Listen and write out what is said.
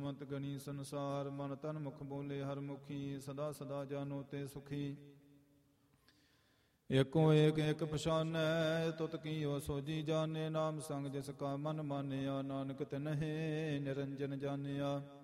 ਗੁਣਵੰਤ ਗਣੀ ਸੰਸਾਰ। ਮਨ ਤਨ ਮੁਖ ਬੋਲੇ ਹਰ ਮੁਖੀ, ਸਦਾ ਸਦਾ ਜਾਨੋ ਤੇ ਸੁਖੀ। ਏਕੋ ਏਕ ਏਕ ਪਛਾਨੈ, ਤੁਤ ਕੀਓ ਸੋਜੀ ਜਾਣੇ। ਨਾਮ ਸੰਗ ਜਿਸ ਕਾ ਮਨ ਮਾਨਿਆ, ਨਾਨਕ ਤਿਨਹਿ ਨਿਰੰਜਨ ਜਾਣਿਆ।